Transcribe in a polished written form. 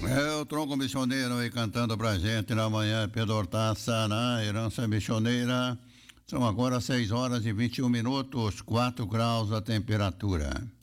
É o Tronco Missioneiro aí cantando pra gente na manhã, Pedro Hortaça, na Herança Missioneira. São agora 6 horas e 21 minutos, 4 graus a temperatura.